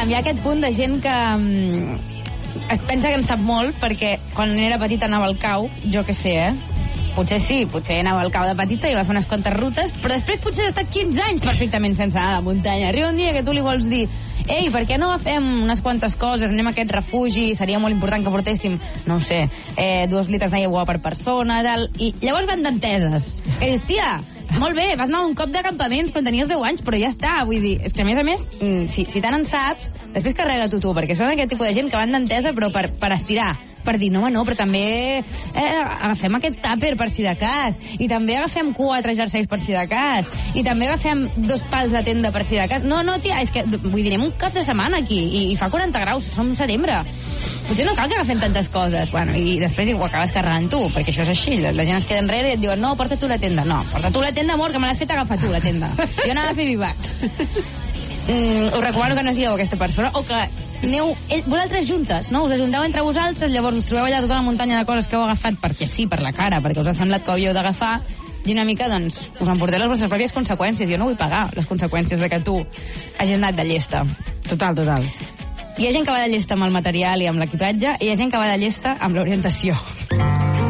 hi ha aquest punt de gent que es pensa que en sap molt perquè quan era petita anava al cau, jo què sé, potser sí, potser anava al cau de petita i va fer unes quantes rutes, però després potser has estat 15 anys perfectament sense anar a la muntanya. Arriba un dia que tu li vols dir ei, per què no fem unes quantes coses, anem a aquest refugi, seria molt important que portéssim, no ho sé, 2 litres d'aigua per persona, tal, i llavors van d'enteses. Que dius, tia, molt bé, vas anar a un cop de campaments quan tenies 10 anys, però ja està, vull dir, és que a més, si tant en saps, després carrega-t'ho tu, perquè són aquest tipus de gent que van d'entesa però per estirar, per dir, no, però també agafem aquest tàper per si de cas, i també agafem 4 jerseis per si de cas, i també agafem 2 pals de tenda per si de cas. No, tia, és que, vull dir, anem un cap de setmana aquí, i fa 40 graus, som setembre. Potser no cal que agafem tantes coses. Bueno, i després ho acabes carregant tu, perquè això és així, la gent es queda enrere i et diuen, no, porta tu la tenda. No, porta tu la tenda, amor, que me l'has fet agafar tu, la tenda. Jo anava a fer vivac. Us recomano que no sigueu aquesta persona, o que aneu vosaltres juntes, no? Us ajunteu entre vosaltres, llavors us trobeu allà tota la muntanya de coses que heu agafat perquè sí, per la cara, perquè us ha semblat que ho havíeu d'agafar, i una mica, doncs, us emporteu les vostres pròpies conseqüències. Jo no vull pagar les conseqüències de que tu hagis anat de llesta. Total. Hi ha gent que va de llesta amb el material i amb l'equipatge, i hi ha gent que va de llesta amb l'orientació.